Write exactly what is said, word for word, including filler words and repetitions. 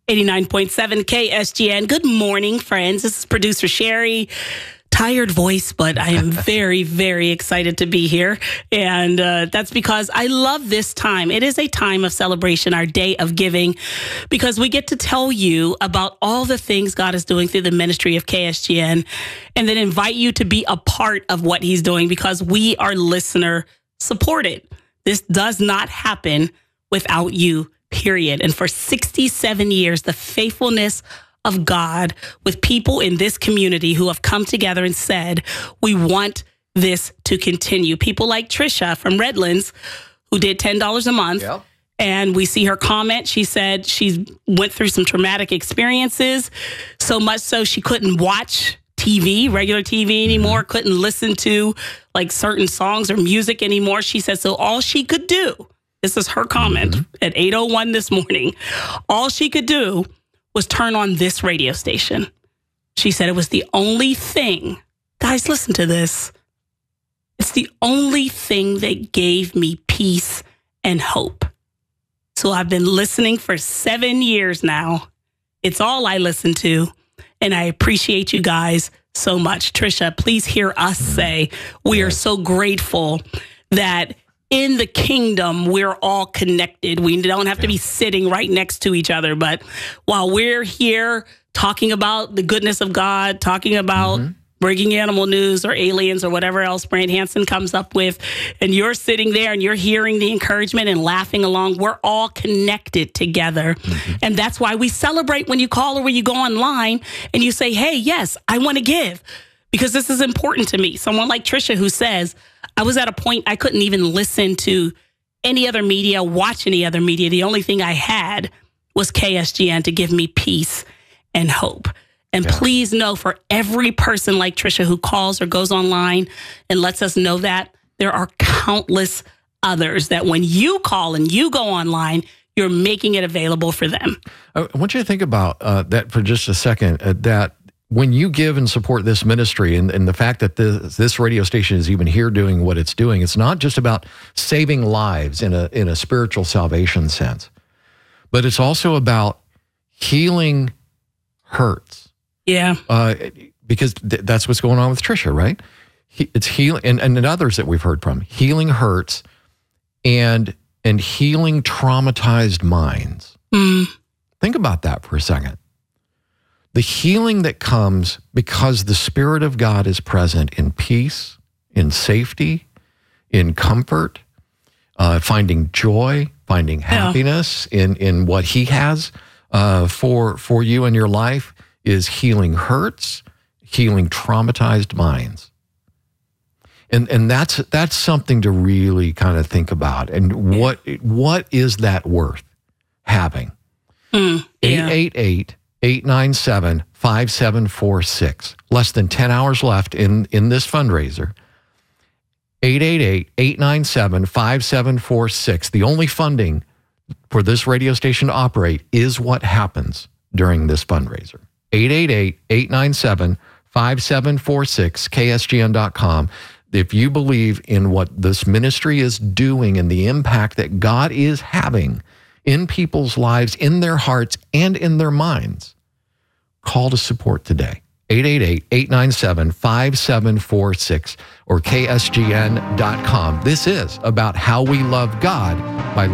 eighty-nine point seven K S G N. Good morning, friends. This is producer Sherry. Tired voice, but I am very, very excited to be here. And uh, that's because I love this time. It is a time of celebration, our day of giving, because we get to tell you about all the things God is doing through the ministry of K S G N, and then invite you to be a part of what he's doing because we are listener supported. This does not happen without you, period. And for sixty-seven years, the faithfulness of God with people in this community who have come together and said, we want this to continue. People like Trisha from Redlands, who did ten dollars a month. Yep. And we see her comment. She said she went through some traumatic experiences, so much so she couldn't watch T V, regular T V anymore, mm-hmm. couldn't listen to like certain songs or music anymore. She said, so all she could do, this is her comment mm-hmm. at eight oh one this morning, all she could do was turn on this radio station. She said it was the only thing, guys, listen to this. It's the only thing that gave me peace and hope. So I've been listening for seven years now. It's all I listen to. And I appreciate you guys so much. Trisha, please hear us say we are so grateful that in the kingdom, we're all connected. We don't have to be sitting right next to each other. But while we're here talking about the goodness of God, talking about mm-hmm. breaking animal news or aliens or whatever else Brant Hansen comes up with, and you're sitting there and you're hearing the encouragement and laughing along, we're all connected together. Mm-hmm. And that's why we celebrate when you call or when you go online and you say, hey, yes, I want to give because this is important to me. Someone like Trisha who says, I was at a point I couldn't even listen to any other media, watch any other media. The only thing I had was K S G N to give me peace and hope. And yeah. please know for every person like Trisha who calls or goes online and lets us know that, there are countless others that when you call and you go online, you're making it available for them. I want you to think about uh, that for just a second, uh, that when you give and support this ministry and, and the fact that this, this radio station is even here doing what it's doing, it's not just about saving lives in a in a spiritual salvation sense, but it's also about healing hurts. Yeah. Uh, because th- that's what's going on with Trisha, right? He, it's healing, and, and others that we've heard from, healing hurts and, and healing traumatized minds. Mm. Think about that for a second. The healing that comes because the Spirit of God is present in peace, in safety, in comfort, uh, finding joy, finding happiness yeah. in, in what He has uh, for, for you in your life is healing hurts, healing traumatized minds. And and that's that's something to really kind of think about. And what what is that worth having? Mm, yeah. eight eight eight, eight nine seven, five seven four six. Less than ten hours left in, in this fundraiser. eight eight eight, eight nine seven, five seven four six. The only funding for this radio station to operate is what happens during this fundraiser. eight eight eight, eight nine seven, five seven four six, K S G N dot com. If you believe in what this ministry is doing and the impact that God is having in people's lives, in their hearts, and in their minds, call to support today. eight eight eight, eight nine seven, five seven four six or K S G N dot com. This is about how we love God by